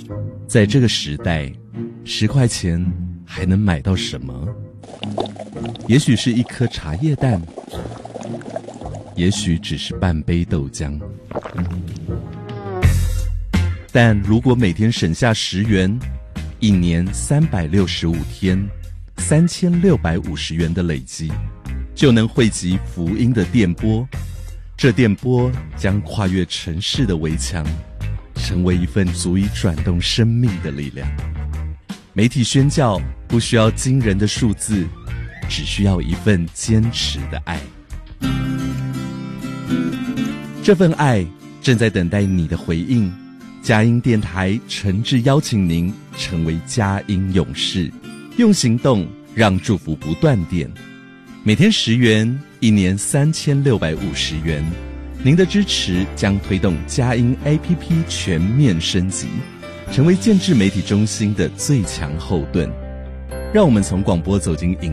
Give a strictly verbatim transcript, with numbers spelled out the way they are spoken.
在这个时代，十块钱还能买到什么？也许是一颗茶叶蛋，也许只是半杯豆浆。但如果每天省下十元，一年三百六十五天，三千六百五十元的累积，就能汇集福音的电波。这电波将跨越城市的围墙，成为一份足以转动生命的力量。媒体宣教不需要惊人的数字，只需要一份坚持的爱。这份爱正在等待你的回应。佳音电台诚挚邀请您成为佳音勇士，用行动让祝福不断电。每天十元，一年三千六百五十元。您的支持将推动佳音 A P P 全面升级，成为建制媒体中心的最强后盾。让我们从广播走进影